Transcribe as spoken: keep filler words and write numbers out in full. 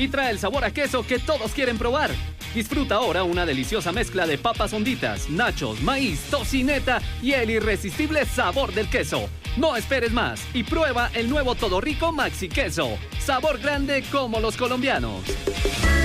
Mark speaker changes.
Speaker 1: y trae el sabor a queso que todos quieren probar. Disfruta ahora una deliciosa mezcla de papas honditas, nachos, maíz, tocineta y el irresistible sabor del queso. No esperes más y prueba el nuevo Todo Rico Maxi Queso. Sabor grande como los colombianos.